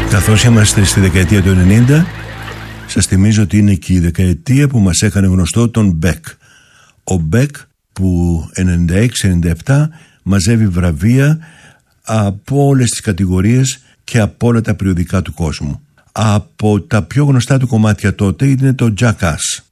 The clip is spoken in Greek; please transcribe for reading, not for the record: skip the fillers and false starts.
Καθώς είμαστε στη δεκαετία του 90, σας θυμίζω ότι είναι και η δεκαετία που μας έκανε γνωστό τον Μπεκ. Ο Μπεκ που 96-97 μαζεύει βραβεία από όλες τις κατηγορίες και από όλα τα περιοδικά του κόσμου. Από τα πιο γνωστά του κομμάτια τότε είναι το Jackass.